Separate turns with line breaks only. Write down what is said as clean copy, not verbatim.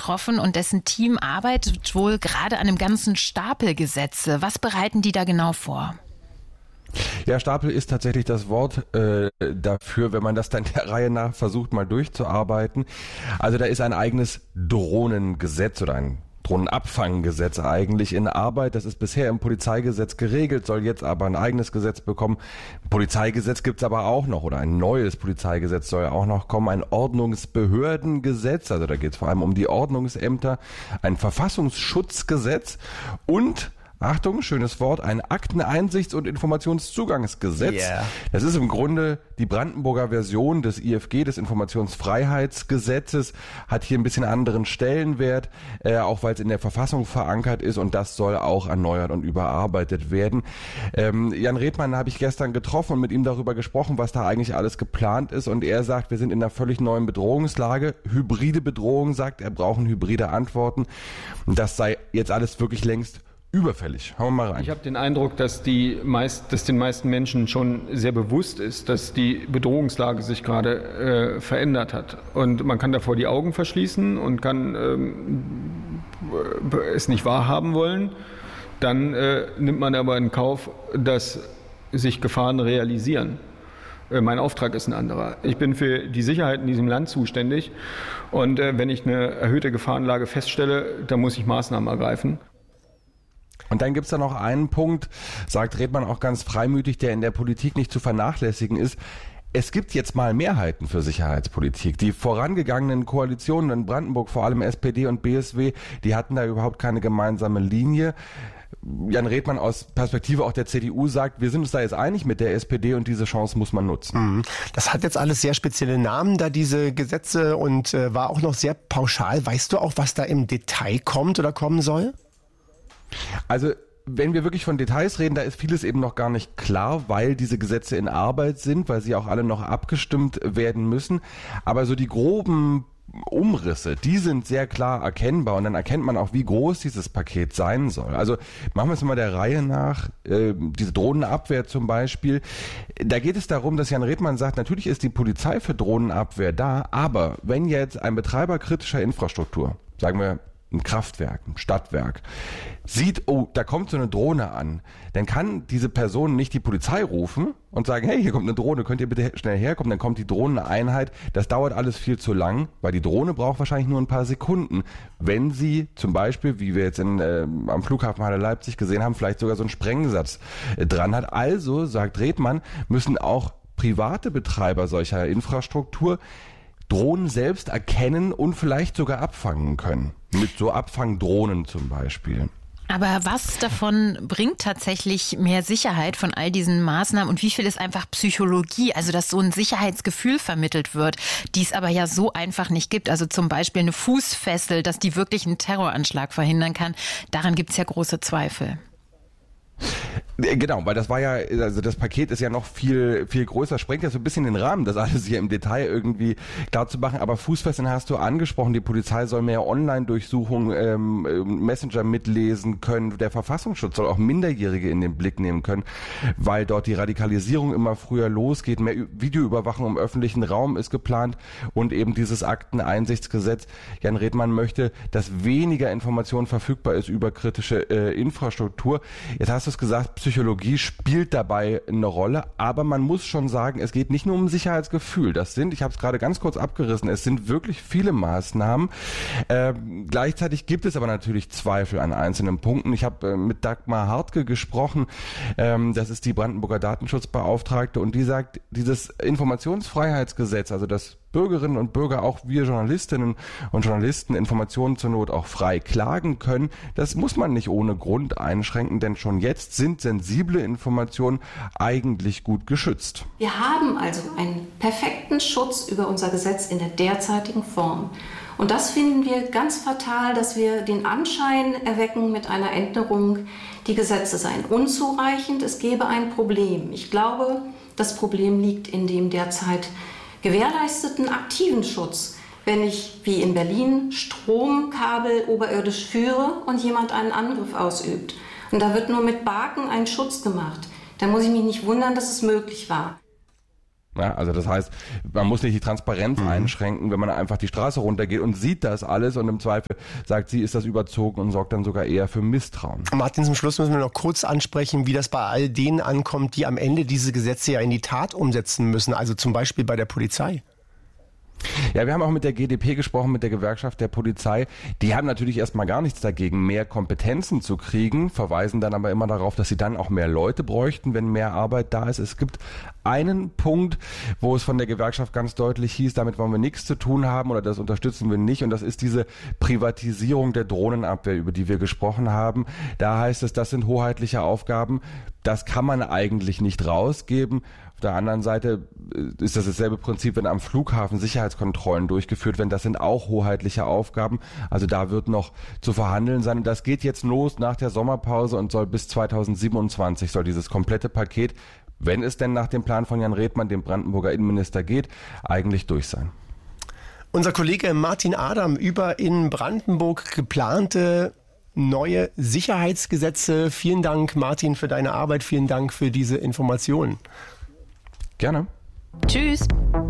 getroffen und dessen Team arbeitet wohl gerade an einem ganzen Stapel Gesetze. Was bereiten die da genau vor?
Ja, Stapel ist tatsächlich das Wort dafür, wenn man das dann der Reihe nach versucht, mal durchzuarbeiten. Also da ist ein eigenes Drohnengesetz oder ein Drohnenabfanggesetz eigentlich in Arbeit. Das ist bisher im Polizeigesetz geregelt, soll jetzt aber ein eigenes Gesetz bekommen. Ein Polizeigesetz gibt's aber auch noch oder ein neues Polizeigesetz soll auch noch kommen. Ein Ordnungsbehördengesetz, also da geht's vor allem um die Ordnungsämter, ein Verfassungsschutzgesetz und Achtung, schönes Wort, ein Akteneinsichts- und Informationszugangsgesetz. Yeah. Das ist im Grunde die Brandenburger Version des IFG, des Informationsfreiheitsgesetzes, hat hier ein bisschen anderen Stellenwert, auch weil es in der Verfassung verankert ist und das soll auch erneuert und überarbeitet werden. Jan Redmann habe ich gestern getroffen und mit ihm darüber gesprochen, was da eigentlich alles geplant ist und er sagt, wir sind in einer völlig neuen Bedrohungslage. Hybride Bedrohung, sagt er, brauchen hybride Antworten. Und das sei jetzt alles wirklich längst überfällig. Hauen wir mal rein.
Ich habe den Eindruck, dass den meisten Menschen schon sehr bewusst ist, dass die Bedrohungslage sich gerade verändert hat. Und man kann davor die Augen verschließen und kann es nicht wahrhaben wollen. Dann nimmt man aber in Kauf, dass sich Gefahren realisieren. Mein Auftrag ist ein anderer. Ich bin für die Sicherheit in diesem Land zuständig. Und wenn ich eine erhöhte Gefahrenlage feststelle, dann muss ich Maßnahmen ergreifen.
Und dann gibt's da noch einen Punkt, sagt Redmann auch ganz freimütig, der in der Politik nicht zu vernachlässigen ist. Es gibt jetzt mal Mehrheiten für Sicherheitspolitik. Die vorangegangenen Koalitionen in Brandenburg, vor allem SPD und BSW, die hatten da überhaupt keine gemeinsame Linie. Jan Redmann aus Perspektive auch der CDU sagt, wir sind uns da jetzt einig mit der SPD und diese Chance muss man nutzen.
Das hat jetzt alles sehr spezielle Namen, da diese Gesetze und war auch noch sehr pauschal. Weißt du auch, was da im Detail kommt oder kommen soll?
Also wenn wir wirklich von Details reden, da ist vieles eben noch gar nicht klar, weil diese Gesetze in Arbeit sind, weil sie auch alle noch abgestimmt werden müssen. Aber so die groben Umrisse, die sind sehr klar erkennbar und dann erkennt man auch, wie groß dieses Paket sein soll. Also machen wir es mal der Reihe nach, diese Drohnenabwehr zum Beispiel. Da geht es darum, dass Jan Redmann sagt, natürlich ist die Polizei für Drohnenabwehr da, aber wenn jetzt ein Betreiber kritischer Infrastruktur, sagen wir ein Kraftwerk, ein Stadtwerk, sieht, oh, da kommt so eine Drohne an, dann kann diese Person nicht die Polizei rufen und sagen, hey, hier kommt eine Drohne, könnt ihr bitte schnell herkommen, dann kommt die Drohneneinheit. Das dauert alles viel zu lang, weil die Drohne braucht wahrscheinlich nur ein paar Sekunden, wenn sie zum Beispiel, wie wir jetzt am Flughafen Halle Leipzig gesehen haben, vielleicht sogar so einen Sprengsatz dran hat. Also, sagt Redmann, müssen auch private Betreiber solcher Infrastruktur Drohnen selbst erkennen und vielleicht sogar abfangen können. Mit so Abfangdrohnen zum Beispiel.
Aber was davon bringt tatsächlich mehr Sicherheit von all diesen Maßnahmen und wie viel ist einfach Psychologie, also dass so ein Sicherheitsgefühl vermittelt wird, die es aber ja so einfach nicht gibt. Also zum Beispiel eine Fußfessel, dass die wirklich einen Terroranschlag verhindern kann, daran gibt es ja große Zweifel.
Genau, weil das war ja, also das Paket ist ja noch viel größer, sprengt ja so ein bisschen den Rahmen, das alles hier im Detail irgendwie klar zu machen, aber Fußfesseln hast du angesprochen, die Polizei soll mehr Online-Durchsuchungen, Messenger mitlesen können, der Verfassungsschutz soll auch Minderjährige in den Blick nehmen können, weil dort die Radikalisierung immer früher losgeht, mehr Videoüberwachung im öffentlichen Raum ist geplant und eben dieses Akteneinsichtsgesetz. Jan Redmann möchte, dass weniger Information verfügbar ist über kritische Infrastruktur. Jetzt hast du es gesagt, Psychologie spielt dabei eine Rolle, aber man muss schon sagen, es geht nicht nur um Sicherheitsgefühl. Das sind, ich habe es gerade ganz kurz abgerissen, es sind wirklich viele Maßnahmen. Gleichzeitig gibt es aber natürlich Zweifel an einzelnen Punkten. Ich habe mit Dagmar Hartke gesprochen, das ist die Brandenburger Datenschutzbeauftragte und die sagt, dieses Informationsfreiheitsgesetz, also das Bürgerinnen und Bürger, auch wir Journalistinnen und Journalisten, Informationen zur Not auch frei klagen können. Das muss man nicht ohne Grund einschränken, denn schon jetzt sind sensible Informationen eigentlich gut geschützt.
Wir haben also einen perfekten Schutz über unser Gesetz in der derzeitigen Form. Und das finden wir ganz fatal, dass wir den Anschein erwecken mit einer Änderung, die Gesetze seien unzureichend, es gäbe ein Problem. Ich glaube, das Problem liegt in dem derzeit gewährleisteten aktiven Schutz, wenn ich wie in Berlin Stromkabel oberirdisch führe und jemand einen Angriff ausübt. Und da wird nur mit Baken ein Schutz gemacht. Da muss ich mich nicht wundern, dass es möglich war.
Ja, also das heißt, man muss nicht die Transparenz einschränken, wenn man einfach die Straße runtergeht und sieht das alles und im Zweifel sagt sie, ist das überzogen und sorgt dann sogar eher für Misstrauen.
Martin, zum Schluss müssen wir noch kurz ansprechen, wie das bei all denen ankommt, die am Ende diese Gesetze ja in die Tat umsetzen müssen, also zum Beispiel bei der Polizei.
Ja, wir haben auch mit der GdP gesprochen, mit der Gewerkschaft der Polizei. Die haben natürlich erstmal gar nichts dagegen, mehr Kompetenzen zu kriegen, verweisen dann aber immer darauf, dass sie dann auch mehr Leute bräuchten, wenn mehr Arbeit da ist. Es gibt einen Punkt, wo es von der Gewerkschaft ganz deutlich hieß, damit wollen wir nichts zu tun haben oder das unterstützen wir nicht. Und das ist diese Privatisierung der Drohnenabwehr, über die wir gesprochen haben. Da heißt es, das sind hoheitliche Aufgaben. Das kann man eigentlich nicht rausgeben. Auf der anderen Seite ist das dasselbe Prinzip, wenn am Flughafen Sicherheitskontrollen durchgeführt werden. Das sind auch hoheitliche Aufgaben. Also da wird noch zu verhandeln sein. Und das geht jetzt los nach der Sommerpause und soll bis 2027 soll dieses komplette Paket, wenn es denn nach dem Plan von Jan Redmann, dem Brandenburger Innenminister, geht, eigentlich durch sein.
Unser Kollege Martin Adam über in Brandenburg geplante neue Sicherheitsgesetze. Vielen Dank, Martin, für deine Arbeit. Vielen Dank für diese Informationen.
Gerne.
Tschüss.